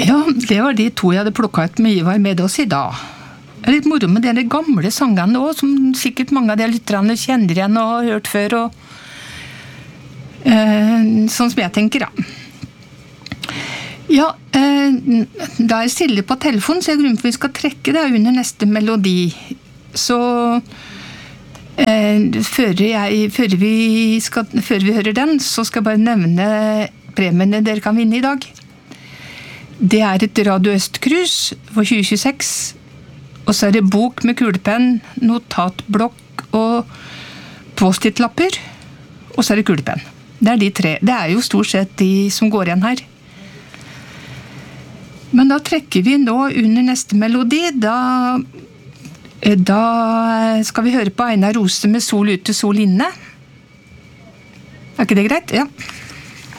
Ja, det var de to jeg hadde plukket ut med Ivar med oss i dag. Det er litt moro med de gamle sangene også, som sikkert mange av de lytterne kjenner igjen og har hørt før, og sånn som jeg tenker, da. Ja, da er jeg stille på telefon, så jeg grunner for vi skal trekke det under neste melodi. Så før vi hører den, så skal jeg bare nevne premiene dere kan vinne i dag. Det er et Radio Øst-krus for 2026, og så er det bok med kulepenn, notatblokk og post-it-lapper, og så er det kulepenn. Det er de tre. Det er jo stort sett de som går igjen her. Men da trekker vi nå under neste melodi. Da skal vi høre på Einar Rose med Sol ute, sol inne. Er ikke det greit? Ja.